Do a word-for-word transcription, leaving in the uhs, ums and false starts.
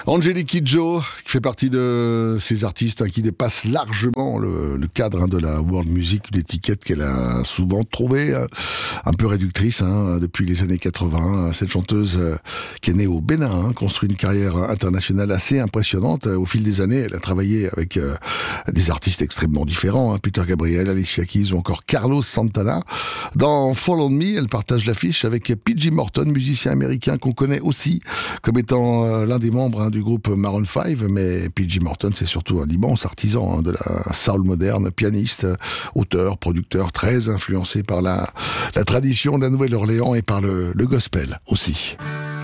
Angélique Kidjo, qui fait partie de ces artistes hein, qui dépassent largement le, le cadre hein, de la world music, une étiquette qu'elle a souvent trouvée euh, un peu réductrice hein, depuis les années quatre-vingts. Cette chanteuse euh, qui est née au Bénin, hein, construit une carrière internationale assez impressionnante. Au fil des années, elle a travaillé avec euh, des artistes extrêmement différents, hein, Peter Gabriel, Alicia Keys ou encore Carlos Santana. Dans Follow Me, elle partage l'affiche avec P J Morton, musicien américain qu'on connaît aussi comme étant euh, l'un des membres hein, du groupe Maroon cinq, mais P J Morton c'est surtout un immense artisan hein, de la soul moderne, pianiste, auteur, producteur, très influencé par la, la tradition de la Nouvelle-Orléans et par le, le gospel aussi.